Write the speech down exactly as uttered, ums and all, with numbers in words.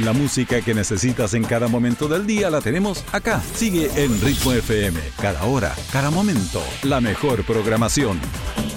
La música que necesitas en cada momento del día la tenemos acá. Sigue en Ritmo F M. Cada hora, cada momento, la mejor programación.